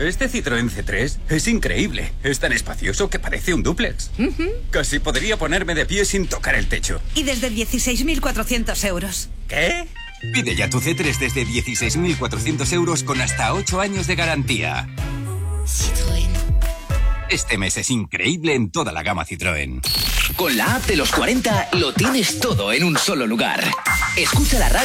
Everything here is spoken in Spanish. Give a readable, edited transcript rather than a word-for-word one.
Este Citroën C3 es increíble. Es tan espacioso que parece un dúplex. Casi podría ponerme de pie sin tocar el techo. Y desde 16.400 euros. ¿Qué? Pide ya tu C3 desde 16.400 euros con hasta 8 años de garantía. Citroën. Este mes es increíble en toda la gama Citroën. Con la app de los 40 lo tienes todo en un solo lugar. Escucha la radio